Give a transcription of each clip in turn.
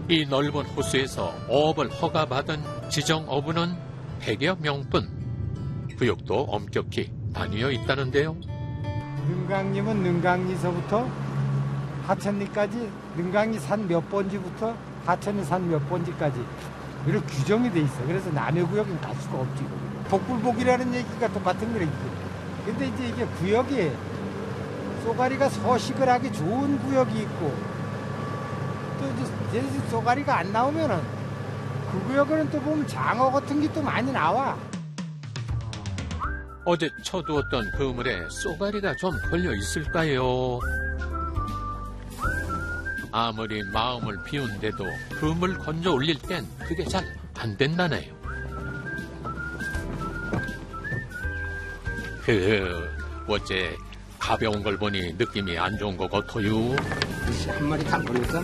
이 넓은 호수에서 어업을 허가받은 지정 어부는 100여 명뿐. 구역도 엄격히 나뉘어 있다는데요. 능강리면 능강리서부터 하천리까지, 능강리 산 몇 번지부터 하천리 산 몇 번지까지 이렇게 규정이 돼 있어. 그래서 남해구역은 갈 수가 없지. 복불복이라는 얘기가 똑같은 거래. 근데 이제 이게 구역이 쏘가리가 서식을 하기 좋은 구역이 있고, 또 이제 쏘가리가 안 나오면은 그 구역에는 또 보면 장어 같은 게 또 많이 나와. 어제 쳐두었던 그물에 쏘가리가 좀 걸려 있을까요? 아무리 마음을 비운데도 그물 건져 올릴 땐 그게 잘 안 된다네요. 어째 가벼운 걸 보니 느낌이 안 좋은 거 같아요. 한 마리 다 걸렸어?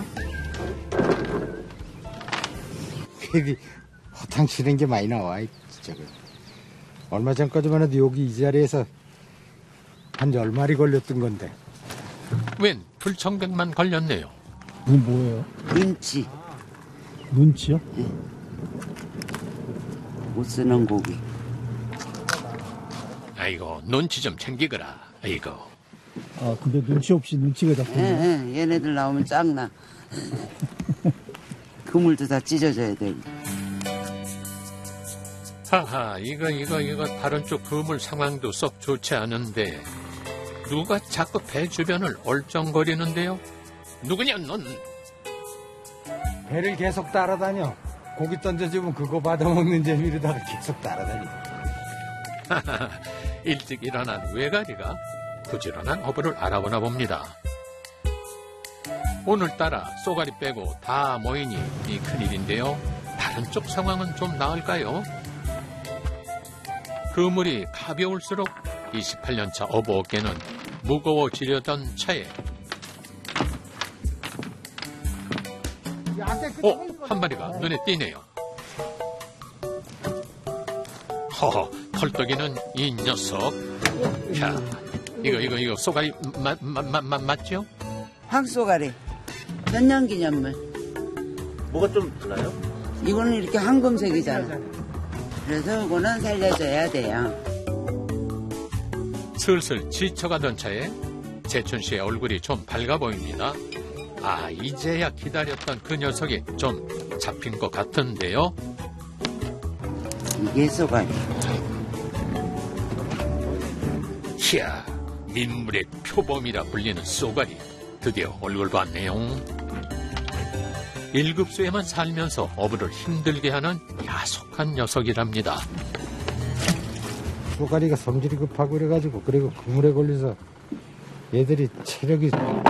캡이 허탕 치는 게 많이 나와. 진짜. 얼마 전까지만 해도 여기 이 자리에서 한 10마리 걸렸던 건데. 웬 불청객만 걸렸네요. 이건 뭐예요? 눈치. 눈치요? 네. 못 쓰는 고기. 아이고, 눈치 좀 챙기거라. 아이고. 아, 근데 눈치 없이 눈치가 잡히네. 얘네들 나오면 짱나. 그물도 다 찢어져야 돼. 하하, 이거 다른 쪽 그물 상황도 썩 좋지 않은데 누가 자꾸 배 주변을 얼쩡거리는데요? 누구냐, 넌? 배를 계속 따라다녀. 고기 던져주면 그거 받아먹는 재미로다가 계속 따라다니. 하하, 일찍 일어난 외가리가 부지런한 어부를 알아보나 봅니다. 오늘따라 쏘가리 빼고 다 모이니 이 큰일인데요. 다른 쪽 상황은 좀 나을까요? 그물이 가벼울수록 28년차 어부 어깨는 무거워지려던 차에 한 마리가 눈에 띄네요. 허허, 털떡이는 이 녀석. 자, 이거 쏘가리 맞죠? 황쏘가리. 천년기념물. 뭐가 좀 달라요? 이거는 이렇게 황금색이잖아. 그래서 이거는 살려줘야 돼요. 슬슬 지쳐가던 차에 재춘 씨의 얼굴이 좀 밝아 보입니다. 아, 이제야 기다렸던 그 녀석이 좀 잡힌 것 같은데요. 이게 쏘가리. 이야, 민물의 표범이라 불리는 쏘가리. 드디어 얼굴 봤네요. 1급수에만 살면서 어부를 힘들게 하는 야속한 녀석이랍니다. 쏘가리가 성질이 급하고 그래가지고, 그리고 그물에 걸려서 얘들이 체력이